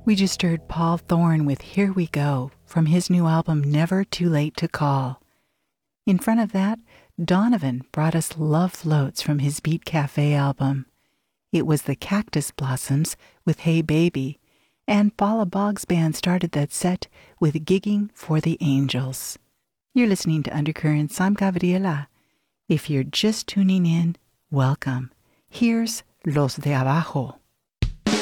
We just heard Paul Thorne with Here We Go from his new album Never Too Late to Call. In front of that, Donovan brought us Love Floats from his Beat Cafe album. It was the Cactus Blossoms with Hey Baby, and Paula Boggs Band started that set with Gigging for the Angels. You're listening to Undercurrents. I'm Gabriela. If you're just tuning in, welcome. Here's Los de Abajo.